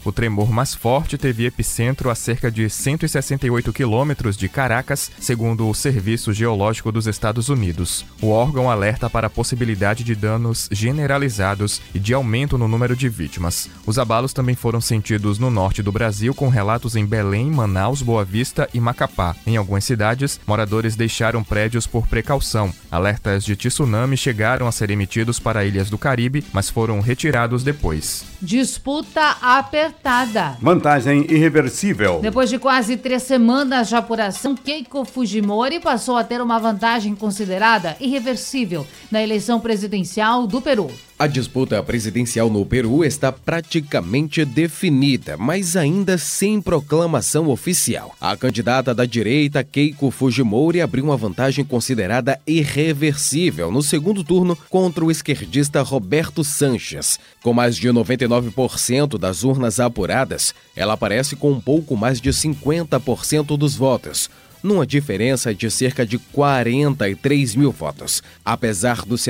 O tremor mais forte teve epicentro a cerca de 168 quilômetros de Caracas, segundo o Serviço Geológico dos Estados Unidos. O órgão alerta para a possibilidade de danos generalizados e de aumento no número de vítimas. Os abalos também foram sentidos no norte do Brasil, com relatos em Belém, Manaus, Boa Vista e Macapá. Em algumas cidades, moradores deixaram prédios por precaução. Alertas de tsunami chegaram a ser emitidos para ilhas do Caribe, mas foram retirados depois. Disputa apertada. Vantagem irreversível. Depois de quase 3 semanas de apuração, Keiko Fujimori passou a ter uma vantagem considerada irreversível na eleição presidencial do Peru. A disputa presidencial no Peru está praticamente definida, mas ainda sem proclamação oficial. A candidata da direita, Keiko Fujimori, abriu uma vantagem considerada irreversível no segundo turno contra o esquerdista Roberto Sanches. Com mais de 99% das urnas apuradas, ela aparece com um pouco mais de 50% dos votos, numa diferença de cerca de 43 mil votos. Apesar do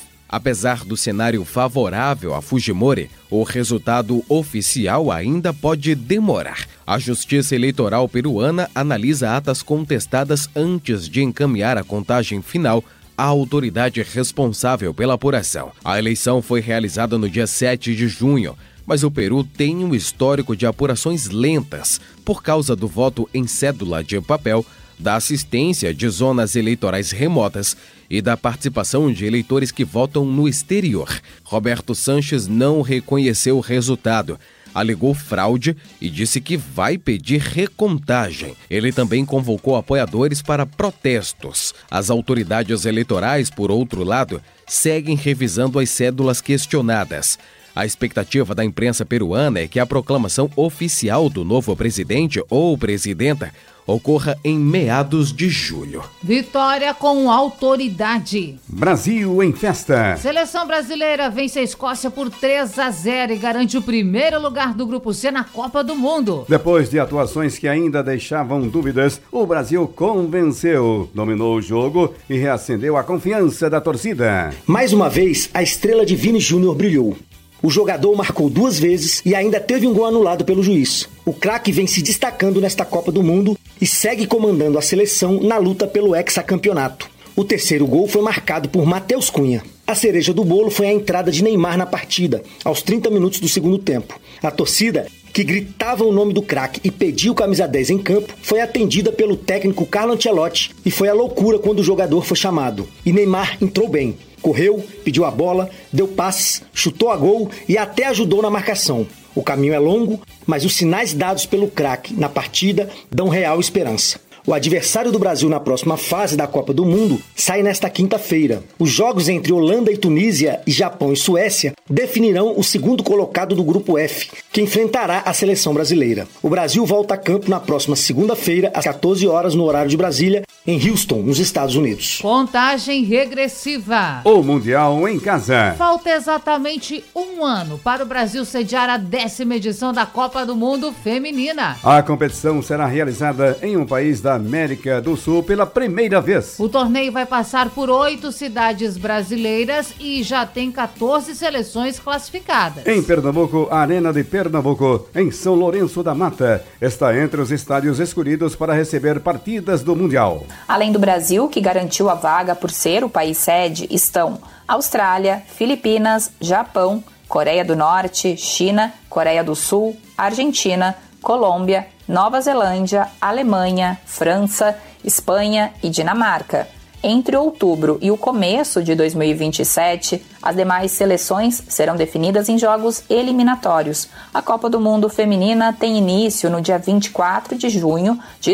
cenário favorável a Fujimori, o resultado oficial ainda pode demorar. A Justiça Eleitoral peruana analisa atas contestadas antes de encaminhar a contagem final à autoridade responsável pela apuração. A eleição foi realizada no dia 7 de junho, mas o Peru tem um histórico de apurações lentas por causa do voto em cédula de papel, da assistência de zonas eleitorais remotas e da participação de eleitores que votam no exterior. Roberto Sanches não reconheceu o resultado, alegou fraude e disse que vai pedir recontagem. Ele também convocou apoiadores para protestos. As autoridades eleitorais, por outro lado, seguem revisando as cédulas questionadas. A expectativa da imprensa peruana é que a proclamação oficial do novo presidente ou presidenta ocorra em meados de julho. Vitória com autoridade. Brasil em festa. Seleção brasileira vence a Escócia por 3-0 e garante o primeiro lugar do Grupo C na Copa do Mundo. Depois de atuações que ainda deixavam dúvidas, o Brasil convenceu, dominou o jogo e reacendeu a confiança da torcida. Mais uma vez, a estrela de Vini Júnior brilhou. O jogador marcou 2 vezes e ainda teve um gol anulado pelo juiz. O craque vem se destacando nesta Copa do Mundo e segue comandando a seleção na luta pelo hexacampeonato. O terceiro gol foi marcado por Matheus Cunha. A cereja do bolo foi a entrada de Neymar na partida, aos 30 minutos do segundo tempo. A torcida, que gritava o nome do craque e pedia o camisa 10 em campo, foi atendida pelo técnico Carlo Ancelotti e foi a loucura quando o jogador foi chamado. E Neymar entrou bem. Correu, pediu a bola, deu passes, chutou a gol e até ajudou na marcação. O caminho é longo, mas os sinais dados pelo craque na partida dão real esperança. O adversário do Brasil na próxima fase da Copa do Mundo sai nesta quinta-feira. Os jogos entre Holanda e Tunísia e Japão e Suécia definirão o segundo colocado do Grupo F, que enfrentará a seleção brasileira. O Brasil volta a campo na próxima segunda-feira, às 14 horas no horário de Brasília, em Houston, nos Estados Unidos. Contagem regressiva. O Mundial em casa. Falta exatamente 1 ano para o Brasil sediar a 10ª edição da Copa do Mundo Feminina. A competição será realizada em um país da América do Sul pela primeira vez. O torneio vai passar por 8 cidades brasileiras e já tem 14 seleções classificadas. Em Pernambuco, a Arena de Pernambuco, em São Lourenço da Mata, está entre os estádios escolhidos para receber partidas do Mundial. Além do Brasil, que garantiu a vaga por ser o país sede, estão Austrália, Filipinas, Japão, Coreia do Norte, China, Coreia do Sul, Argentina, Colômbia, Nova Zelândia, Alemanha, França, Espanha e Dinamarca. Entre outubro e o começo de 2027, as demais seleções serão definidas em jogos eliminatórios. A Copa do Mundo Feminina tem início no dia 24 de junho de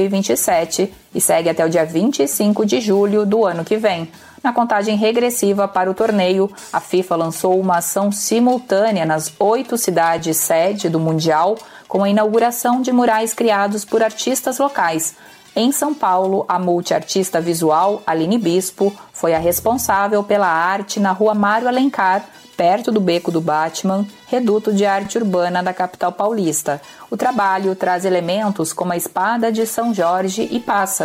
2027 e segue até o dia 25 de julho do ano que vem. Na contagem regressiva para o torneio, a FIFA lançou uma ação simultânea nas 8 cidades sede do Mundial, com a inauguração de murais criados por artistas locais. Em São Paulo, a multiartista visual Aline Bispo foi a responsável pela arte na Rua Mário Alencar, perto do Beco do Batman, reduto de arte urbana da capital paulista. O trabalho traz elementos como a espada de São Jorge e pássaros.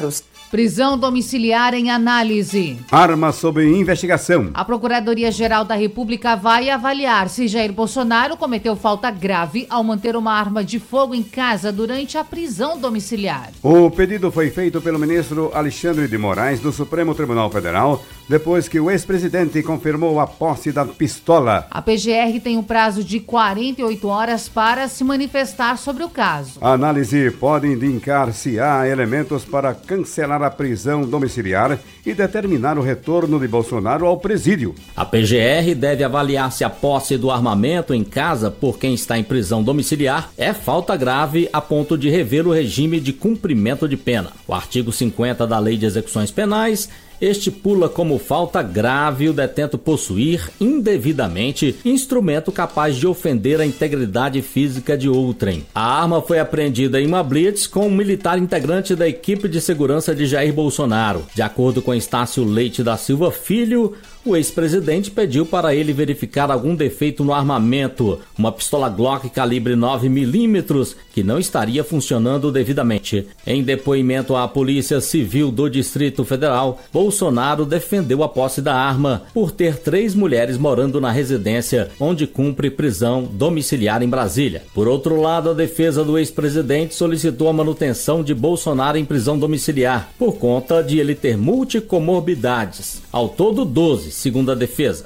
Prisão domiciliar em análise. Arma sob investigação. A Procuradoria-Geral da República vai avaliar se Jair Bolsonaro cometeu falta grave ao manter uma arma de fogo em casa durante a prisão domiciliar. O pedido foi feito pelo ministro Alexandre de Moraes do Supremo Tribunal Federal, depois que o ex-presidente confirmou a posse da pistola. A PGR tem um prazo de 48 horas para se manifestar sobre o caso. A análise pode indicar se há elementos para cancelar a prisão domiciliar e determinar o retorno de Bolsonaro ao presídio. A PGR deve avaliar se a posse do armamento em casa por quem está em prisão domiciliar é falta grave a ponto de rever o regime de cumprimento de pena. O artigo 50 da Lei de Execuções Penais estipula como falta grave o detento possuir indevidamente instrumento capaz de ofender a integridade física de outrem. A arma foi apreendida em uma blitz com um militar integrante da equipe de segurança de Jair Bolsonaro. De acordo com Estácio Leite da Silva Filho, o ex-presidente pediu para ele verificar algum defeito no armamento, uma pistola Glock calibre 9mm, que não estaria funcionando devidamente. Em depoimento à Polícia Civil do Distrito Federal, Bolsonaro defendeu a posse da arma por ter 3 mulheres morando na residência onde cumpre prisão domiciliar em Brasília. Por outro lado, a defesa do ex-presidente solicitou a manutenção de Bolsonaro em prisão domiciliar por conta de ele ter multicomorbidades. Ao todo 12, segundo a defesa.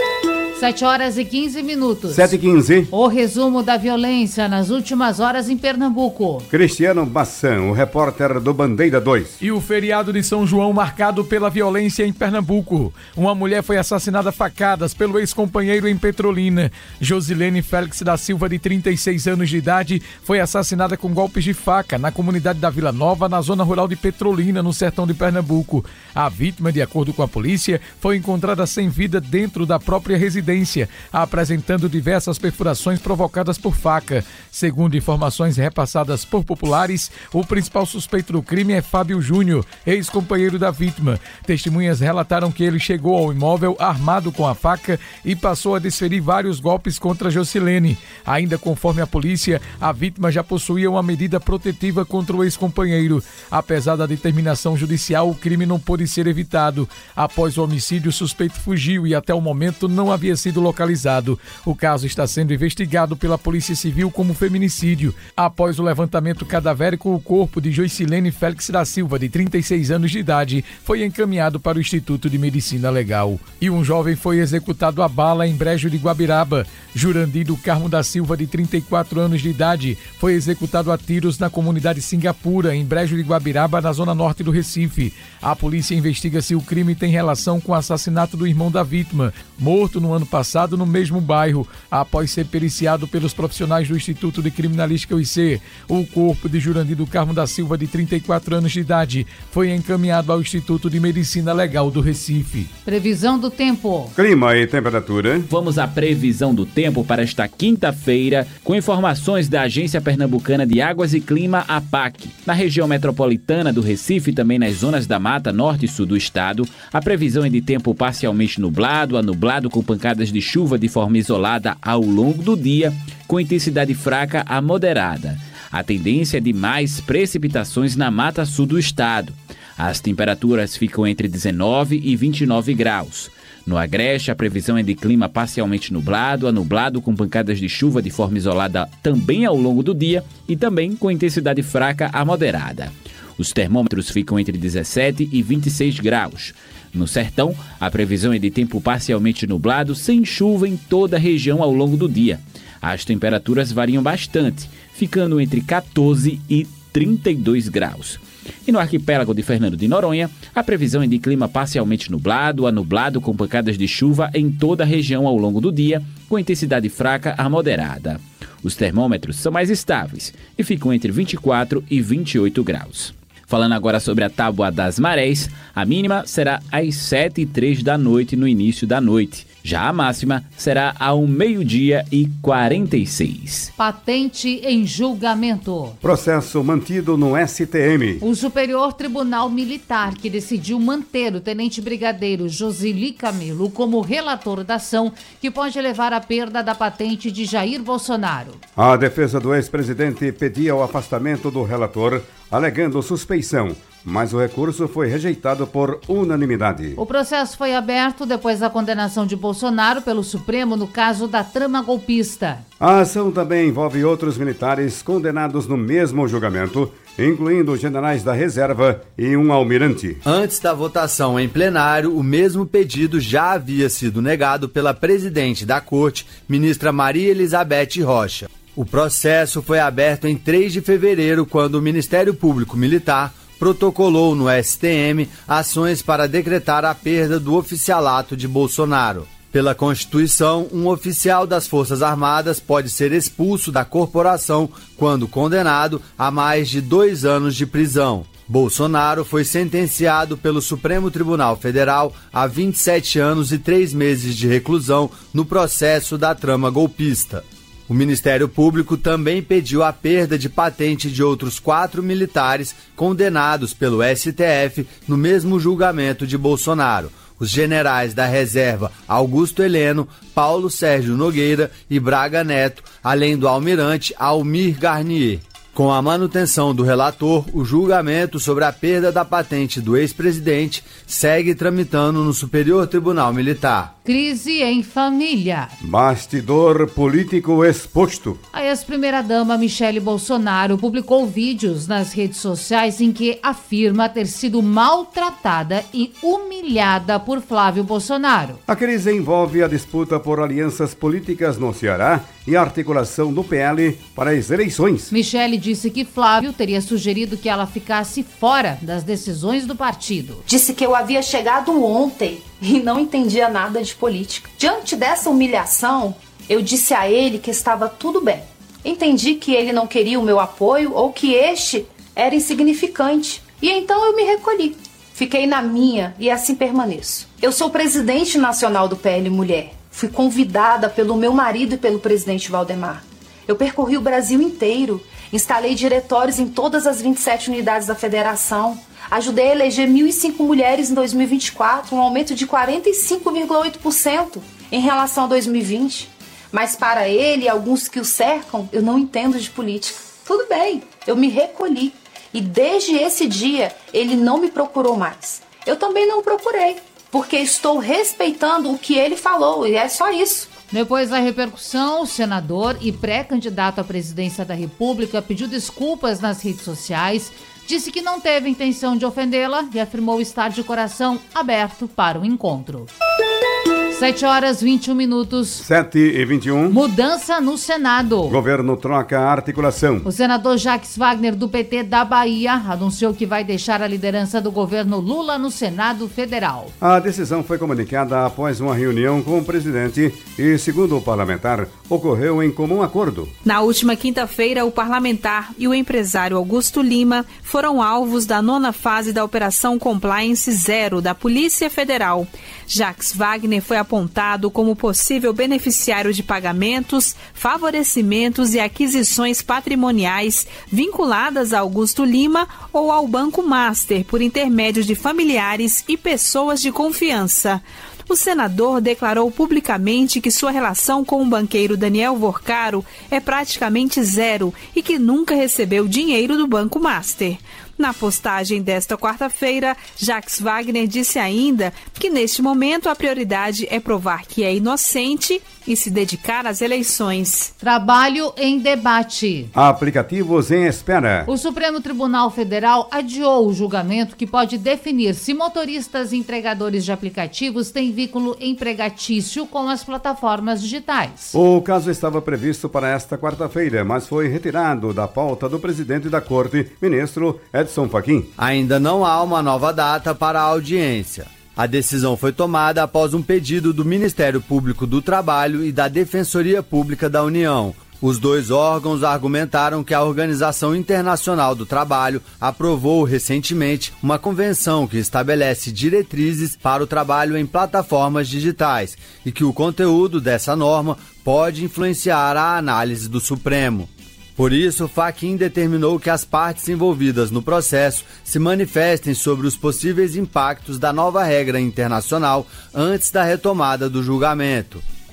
7h15. 7h15. O resumo da violência nas últimas horas em Pernambuco. Cristiano Bassan, o repórter do Bandeira 2. E o feriado de São João marcado pela violência em Pernambuco. Uma mulher foi assassinada a facadas pelo ex-companheiro em Petrolina. Josilene Félix da Silva, de 36 anos de idade, foi assassinada com golpes de faca na comunidade da Vila Nova, na zona rural de Petrolina, no sertão de Pernambuco. A vítima, de acordo com a polícia, foi encontrada sem vida dentro da própria residência, apresentando diversas perfurações provocadas por faca. Segundo informações repassadas por populares, o principal suspeito do crime é Fábio Júnior, ex-companheiro da vítima. Testemunhas relataram que ele chegou ao imóvel armado com a faca e passou a desferir vários golpes contra Josilene. Ainda conforme a polícia, a vítima já possuía uma medida protetiva contra o ex-companheiro. Apesar da determinação judicial, o crime não pôde ser evitado. Após o homicídio, o suspeito fugiu e até o momento não havia sido localizado. O caso está sendo investigado pela Polícia Civil como feminicídio. Após o levantamento cadavérico, o corpo de Josilene Félix da Silva, de 36 anos de idade, foi encaminhado para o Instituto de Medicina Legal. E um jovem foi executado a bala em Brejo de Guabiraba. Jurandir do Carmo da Silva, de 34 anos de idade, foi executado a tiros na comunidade Singapura, em Brejo de Guabiraba, na zona norte do Recife. A polícia investiga se o crime tem relação com o assassinato do irmão da vítima, morto no ano passado no mesmo bairro. Após ser periciado pelos profissionais do Instituto de Criminalística UIC, o corpo de Jurandir do Carmo da Silva, de 34 anos de idade, foi encaminhado ao Instituto de Medicina Legal do Recife. Previsão do tempo. Clima e temperatura. Vamos à previsão do tempo para esta quinta-feira, com informações da Agência Pernambucana de Águas e Clima, APAC. Na região metropolitana do Recife, também nas zonas da Mata Norte e Sul do estado, a previsão é de tempo parcialmente nublado a nublado com pancadas de chuva de forma isolada ao longo do dia, com intensidade fraca a moderada. A tendência é de mais precipitações na Mata Sul do estado. As temperaturas ficam entre 19 e 29 graus. No Agreste, a previsão é de clima parcialmente nublado a nublado com pancadas de chuva de forma isolada também ao longo do dia e também com intensidade fraca a moderada. Os termômetros ficam entre 17 e 26 graus. No Sertão, a previsão é de tempo parcialmente nublado, sem chuva em toda a região ao longo do dia. As temperaturas variam bastante, ficando entre 14 e 32 graus. E no arquipélago de Fernando de Noronha, a previsão é de clima parcialmente nublado a nublado com pancadas de chuva em toda a região ao longo do dia, com intensidade fraca a moderada. Os termômetros são mais estáveis e ficam entre 24 e 28 graus. Falando agora sobre a tábua das marés, a mínima será às 7h03 da noite no início da noite. Já a máxima será ao 12h46. Patente em julgamento. Processo mantido no STM. O Superior Tribunal Militar, que decidiu manter o Tenente Brigadeiro Josili Camilo como relator da ação, que pode levar à perda da patente de Jair Bolsonaro. A defesa do ex-presidente pedia o afastamento do relator, alegando suspeição mas o recurso foi rejeitado por unanimidade. O processo foi aberto depois da condenação de Bolsonaro pelo Supremo no caso da trama golpista. A ação também envolve outros militares condenados no mesmo julgamento, incluindo generais da reserva e um almirante. Antes da votação em plenário, o mesmo pedido já havia sido negado pela presidente da Corte, ministra Maria Elizabeth Rocha. O processo foi aberto em 3 de fevereiro, quando o Ministério Público Militar protocolou no STM ações para decretar a perda do oficialato de Bolsonaro. Pela Constituição, um oficial das Forças Armadas pode ser expulso da corporação quando condenado a mais de 2 anos de prisão. Bolsonaro foi sentenciado pelo Supremo Tribunal Federal a 27 anos e 3 meses de reclusão no processo da trama golpista. O Ministério Público também pediu a perda de patente de outros 4 militares condenados pelo STF no mesmo julgamento de Bolsonaro. Os generais da reserva Augusto Heleno, Paulo Sérgio Nogueira e Braga Neto, além do almirante Almir Garnier. Com a manutenção do relator, o julgamento sobre a perda da patente do ex-presidente segue tramitando no Superior Tribunal Militar. Crise em família. Bastidor político exposto. A ex-primeira-dama Michele Bolsonaro publicou vídeos nas redes sociais em que afirma ter sido maltratada e humilhada por Flávio Bolsonaro. A crise envolve a disputa por alianças políticas no Ceará e a articulação do PL para as eleições. Michele disse que Flávio teria sugerido que ela ficasse fora das decisões do partido. Disse que eu havia chegado ontem e não entendia nada de política. Diante dessa humilhação, eu disse a ele que estava tudo bem. Entendi que ele não queria o meu apoio ou que este era insignificante. E então eu me recolhi. Fiquei na minha e assim permaneço. Eu sou presidente nacional do PL Mulher. Fui convidada pelo meu marido e pelo presidente Valdemar. Eu percorri o Brasil inteiro, instalei diretórios em todas as 27 unidades da federação, ajudei a eleger 1.005 mulheres em 2024, um aumento de 45,8% em relação a 2020. Mas para ele e alguns que o cercam, eu não entendo de política. Tudo bem, eu me recolhi e desde esse dia ele não me procurou mais. Eu também não o procurei, porque estou respeitando o que ele falou e é só isso. Depois da repercussão, o senador e pré-candidato à presidência da República pediu desculpas nas redes sociais, disse que não teve intenção de ofendê-la e afirmou estar de coração aberto para o encontro. 7h21. 7h21. Mudança no Senado. Governo troca a articulação. O senador Jacques Wagner, do PT da Bahia, anunciou que vai deixar a liderança do governo Lula no Senado Federal. A decisão foi comunicada após uma reunião com o presidente e, segundo o parlamentar, ocorreu em comum acordo. Na última quinta-feira, o parlamentar e o empresário Augusto Lima foram alvos da 9ª fase da Operação Compliance Zero da Polícia Federal. Jacques Wagner foi apontado como possível beneficiário de pagamentos, favorecimentos e aquisições patrimoniais vinculadas a Augusto Lima ou ao Banco Master por intermédio de familiares e pessoas de confiança. O senador declarou publicamente que sua relação com o banqueiro Daniel Vorcaro é praticamente zero e que nunca recebeu dinheiro do Banco Master. Na postagem desta quarta-feira, Jacques Wagner disse ainda que neste momento a prioridade é provar que é inocente e se dedicar às eleições. Trabalho em debate. Aplicativos em espera. O Supremo Tribunal Federal adiou o julgamento que pode definir se motoristas e entregadores de aplicativos têm vínculo empregatício com as plataformas digitais. O caso estava previsto para esta quarta-feira, mas foi retirado da pauta do presidente da Corte, ministro Edson Fachin. Ainda não há uma nova data para a audiência. A decisão foi tomada após um pedido do Ministério Público do Trabalho e da Defensoria Pública da União. Os dois órgãos argumentaram que a Organização Internacional do Trabalho aprovou recentemente uma convenção que estabelece diretrizes para o trabalho em plataformas digitais e que o conteúdo dessa norma pode influenciar a análise do Supremo. Por isso, Fachin determinou que as partes envolvidas no processo se manifestem sobre os possíveis impactos da nova regra internacional antes da retomada do julgamento.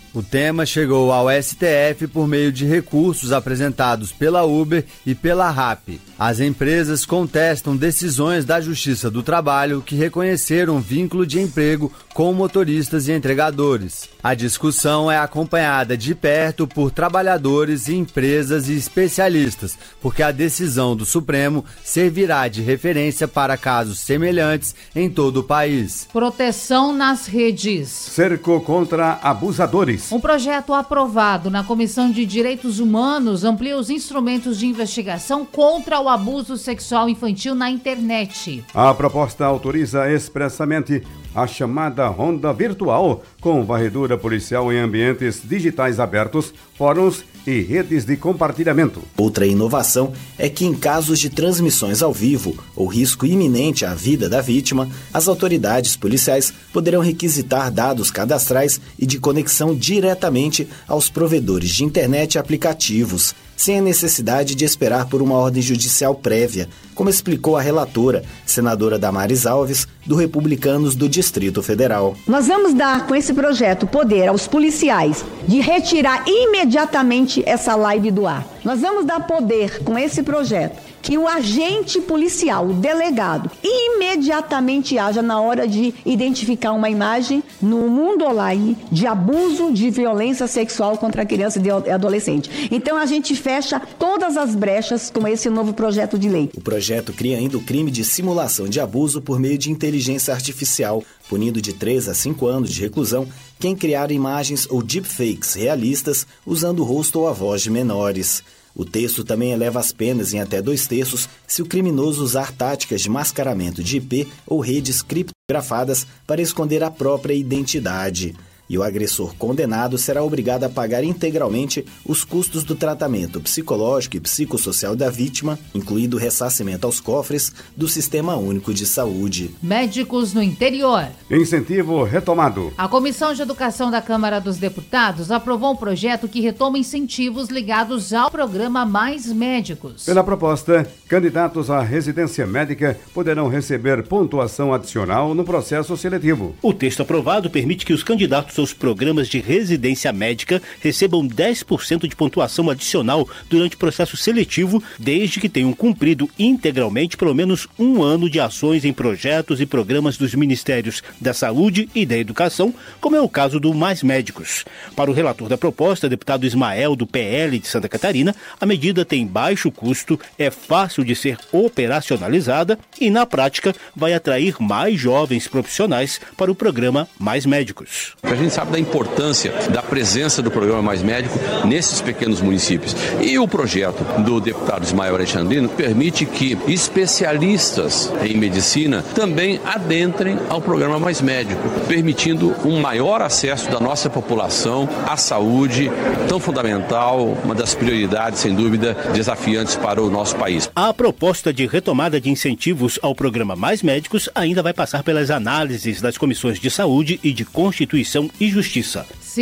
O tema chegou ao STF por meio de recursos apresentados pela Uber e pela RAP. As empresas contestam decisões da Justiça do Trabalho que reconheceram vínculo de emprego com motoristas e entregadores. A discussão é acompanhada de perto por trabalhadores, empresas e especialistas, porque a decisão do Supremo servirá de referência para casos semelhantes em todo o país. Proteção nas redes. Cerco contra abusadores. Um projeto aprovado na Comissão de Direitos Humanos amplia os instrumentos de investigação contra o abuso sexual infantil na internet. A proposta autoriza expressamente a chamada ronda virtual, com varredura policial em ambientes digitais abertos, fóruns e redes de compartilhamento. Outra inovação é que, em casos de transmissões ao vivo ou risco iminente à vida da vítima, as autoridades policiais poderão requisitar dados cadastrais e de conexão diretamente aos provedores de internet e aplicativos, sem a necessidade de esperar por uma ordem judicial prévia, como explicou a relatora, senadora Damares Alves, do Republicanos do Distrito Federal. Nós vamos dar, com esse projeto, poder aos policiais de retirar imediatamente essa live do ar. Nós vamos dar poder, com esse projeto, que o agente policial, o delegado, imediatamente haja na hora de identificar uma imagem no mundo online de abuso, de violência sexual contra a criança e adolescente. Então a gente fecha todas as brechas com esse novo projeto de lei. O projeto cria ainda o crime de simulação de abuso por meio de inteligência artificial, punindo de 3 a 5 anos de reclusão quem criar imagens ou deepfakes realistas usando o rosto ou a voz de menores. O texto também eleva as penas em até 2/3 se o criminoso usar táticas de mascaramento de IP ou redes criptografadas para esconder a própria identidade. E o agressor condenado será obrigado a pagar integralmente os custos do tratamento psicológico e psicossocial da vítima, incluído o ressarcimento aos cofres do Sistema Único de Saúde. Médicos no interior. Incentivo retomado. A Comissão de Educação da Câmara dos Deputados aprovou um projeto que retoma incentivos ligados ao programa Mais Médicos. Pela proposta, candidatos à residência médica poderão receber pontuação adicional no processo seletivo. O texto aprovado permite que os candidatos aos programas de residência médica recebam 10% de pontuação adicional durante o processo seletivo, desde que tenham cumprido integralmente pelo menos 1 ano de ações em projetos e programas dos Ministérios da Saúde e da Educação, como é o caso do Mais Médicos. Para o relator da proposta, deputado Ismael, do PL de Santa Catarina, a medida tem baixo custo, é fácil de ser operacionalizada e, na prática, vai atrair mais jovens profissionais para o programa Mais Médicos. A gente sabe da importância da presença do programa Mais Médico nesses pequenos municípios. E o projeto do deputado Ismael Alexandrino permite que especialistas em medicina também adentrem ao programa Mais Médico, permitindo um maior acesso da nossa população à saúde, tão fundamental, uma das prioridades, sem dúvida, desafiantes para o nosso país. A proposta de retomada de incentivos ao programa Mais Médicos ainda vai passar pelas análises das comissões de saúde e de Constituição e Justiça.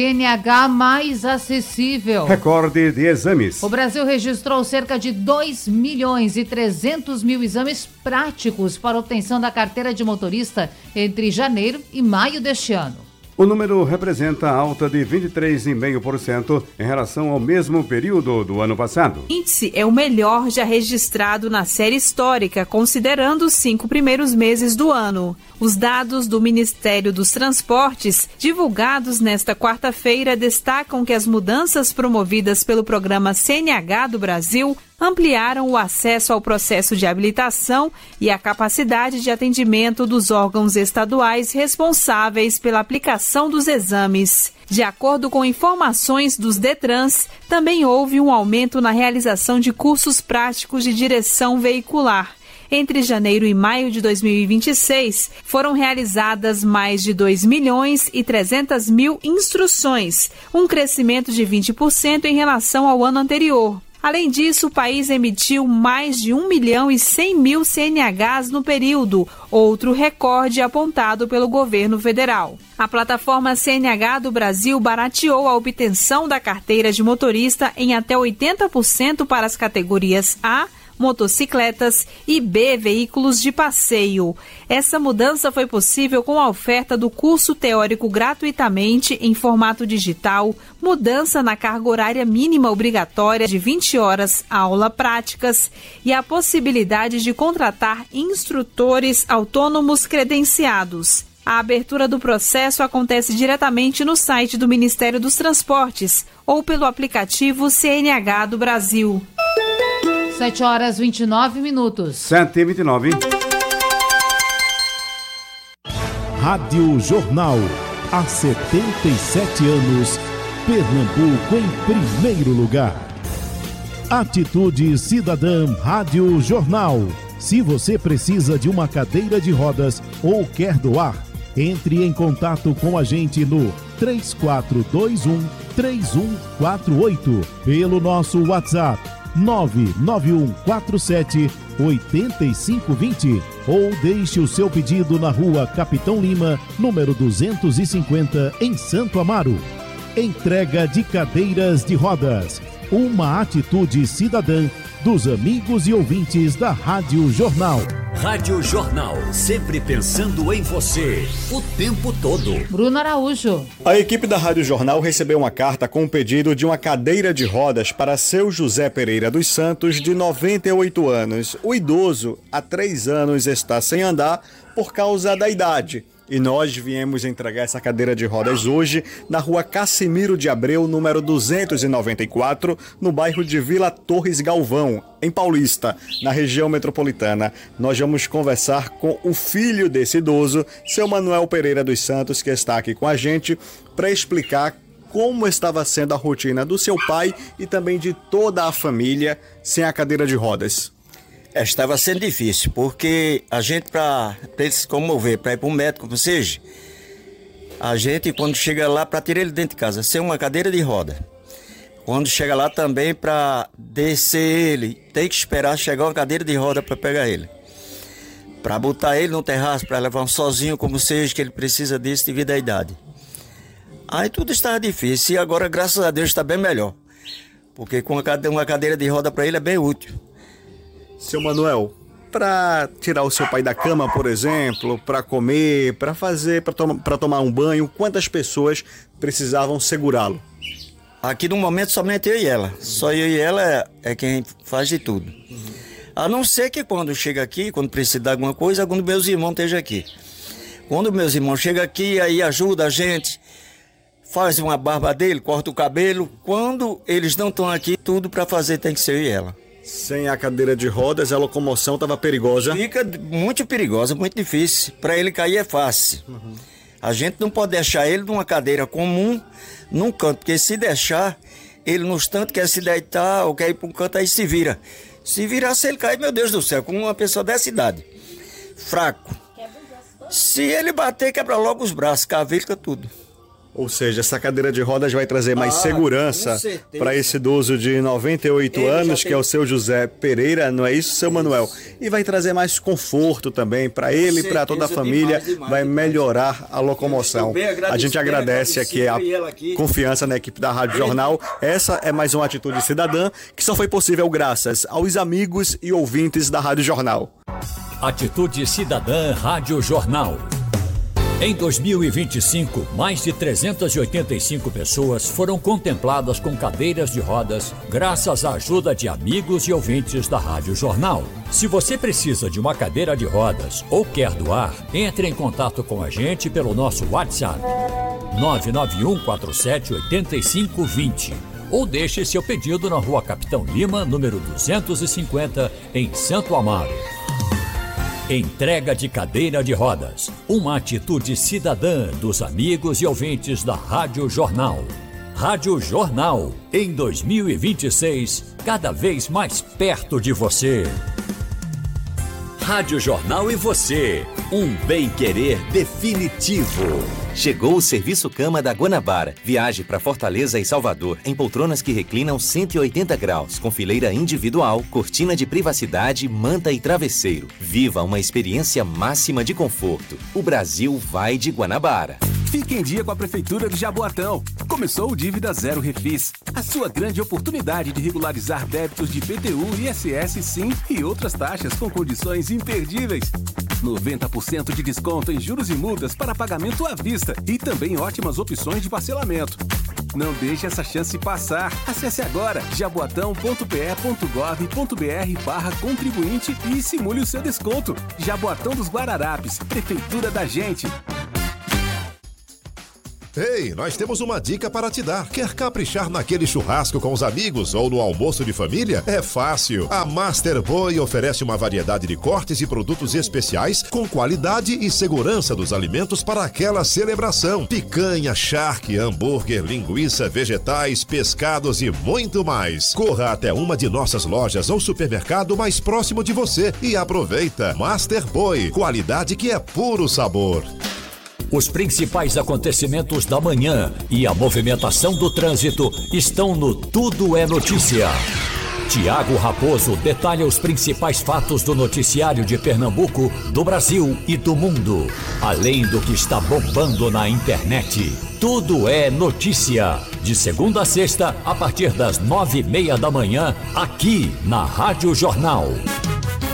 CNH mais acessível. Recorde de exames. O Brasil registrou cerca de 2.300.000 exames práticos para obtenção da carteira de motorista entre janeiro e maio deste ano. O número representa alta de 23,5% em relação ao mesmo período do ano passado. O índice é o melhor já registrado na série histórica, considerando os 5 primeiros meses do ano. Os dados do Ministério dos Transportes, divulgados nesta quarta-feira, destacam que as mudanças promovidas pelo programa CNH do Brasil ampliaram o acesso ao processo de habilitação e a capacidade de atendimento dos órgãos estaduais responsáveis pela aplicação dos exames. De acordo com informações dos Detrans, também houve um aumento na realização de cursos práticos de direção veicular. Entre janeiro e maio de 2026, foram realizadas mais de 2.300.000 instruções, um crescimento de 20% em relação ao ano anterior. Além disso, o país emitiu mais de 1.100.000 CNHs no período, outro recorde apontado pelo governo federal. A plataforma CNH do Brasil barateou a obtenção da carteira de motorista em até 80% para as categorias A, motocicletas e B, veículos de passeio. Essa mudança foi possível com a oferta do curso teórico gratuitamente em formato digital, mudança na carga horária mínima obrigatória de 20 horas aula práticas e a possibilidade de contratar instrutores autônomos credenciados. A abertura do processo acontece diretamente no site do Ministério dos Transportes ou pelo aplicativo CNH do Brasil. 7h29. 7h29. Rádio Jornal. Há 77 anos, Pernambuco em primeiro lugar. Atitude Cidadã Rádio Jornal. Se você precisa de uma cadeira de rodas ou quer doar, entre em contato com a gente no 3421-3148, pelo nosso WhatsApp 99147-8520 ou deixe o seu pedido na Rua Capitão Lima, número 250, em Santo Amaro. Entrega de cadeiras de rodas. Uma atitude cidadã dos amigos e ouvintes da Rádio Jornal. Rádio Jornal, sempre pensando em você, o tempo todo. Bruno Araújo. A equipe da Rádio Jornal recebeu uma carta com o pedido de uma cadeira de rodas para seu José Pereira dos Santos, de 98 anos. O idoso, há 3 anos, está sem andar por causa da idade. E nós viemos entregar essa cadeira de rodas hoje na Rua Cassimiro de Abreu, número 294, no bairro de Vila Torres Galvão, em Paulista, na região metropolitana. Nós vamos conversar com o filho desse idoso, seu Manuel Pereira dos Santos, que está aqui com a gente, para explicar como estava sendo a rotina do seu pai e também de toda a família sem a cadeira de rodas. Estava sendo difícil, porque a gente, para ele se comover, para ir para um médico, ou seja, a gente, quando chega lá, para tirar ele dentro de casa, sem uma cadeira de roda. Quando chega lá também, para descer ele, tem que esperar chegar uma cadeira de roda para pegar ele. Para botar ele no terraço, para levar um sozinho, como seja, que ele precisa disso devido à idade. Aí tudo estava difícil, e agora, graças a Deus, está bem melhor. Porque com uma cadeira de roda para ele é bem útil. Seu Manuel, para tirar o seu pai da cama, por exemplo, para comer, para tomar um banho, quantas pessoas precisavam segurá-lo? Aqui no momento somente eu e ela. Só eu e ela é quem faz de tudo. A não ser que quando chega aqui, quando precisa de alguma coisa, quando meus irmãos estejam aqui. Quando meus irmãos chegam aqui, aí ajuda a gente, faz uma barba dele, corta o cabelo. Quando eles não estão aqui, tudo para fazer tem que ser eu e ela. Sem a cadeira de rodas, a locomoção estava perigosa? Fica muito perigosa, muito difícil. Para ele cair é fácil. A gente não pode deixar ele numa cadeira comum, num canto, porque se deixar, ele no instante quer se deitar ou quer ir para um canto, aí se vira. Se virar, se ele cair, meu Deus do céu, com uma pessoa dessa idade, fraco. Se ele bater, quebra logo os braços, cavilca tudo. Ou seja, essa cadeira de rodas vai trazer mais segurança para esse idoso de 98 anos, que é o seu José Pereira, não é isso, seu Manuel? E vai trazer mais conforto também para ele e para toda a família, vai melhorar a locomoção. A gente agradece aqui a confiança na equipe da Rádio Jornal. Essa é mais uma atitude cidadã que só foi possível graças aos amigos e ouvintes da Rádio Jornal. Atitude Cidadã Rádio Jornal. Em 2025, mais de 385 pessoas foram contempladas com cadeiras de rodas graças à ajuda de amigos e ouvintes da Rádio Jornal. Se você precisa de uma cadeira de rodas ou quer doar, entre em contato com a gente pelo nosso WhatsApp 991478520 ou deixe seu pedido na Rua Capitão Lima, número 250, em Santo Amaro. Entrega de cadeira de rodas. Uma atitude cidadã dos amigos e ouvintes da Rádio Jornal. Rádio Jornal, em 2026, cada vez mais perto de você. Rádio Jornal e você. Um bem-querer definitivo. Chegou o Serviço Cama da Guanabara. Viaje para Fortaleza e Salvador em poltronas que reclinam 180 graus, com fileira individual, cortina de privacidade, manta e travesseiro. Viva uma experiência máxima de conforto. O Brasil vai de Guanabara. Fique em dia com a Prefeitura de Jaboatão. Começou o Dívida Zero Refis. A sua grande oportunidade de regularizar débitos de IPTU, ISS, SIM e outras taxas com condições imperdíveis. 90% de desconto em juros e multas para pagamento à vista e também ótimas opções de parcelamento. Não deixe essa chance passar. Acesse agora jaboatão.pe.gov.br/contribuinte e simule o seu desconto. Jaboatão dos Guararapes, Prefeitura da gente. Ei, nós temos uma dica para te dar. Quer caprichar naquele churrasco com os amigos ou no almoço de família? É fácil. A Master Boy oferece uma variedade de cortes e produtos especiais com qualidade e segurança dos alimentos para aquela celebração. Picanha, charque, hambúrguer, linguiça, vegetais, pescados e muito mais. Corra até uma de nossas lojas ou supermercado mais próximo de você e aproveita. Master Boy, qualidade que é puro sabor. Os principais acontecimentos da manhã e a movimentação do trânsito estão no Tudo é Notícia. Tiago Raposo detalha os principais fatos do noticiário de Pernambuco, do Brasil e do mundo, além do que está bombando na internet. Tudo é Notícia, de segunda a sexta, a partir das 9:30 da manhã, aqui na Rádio Jornal.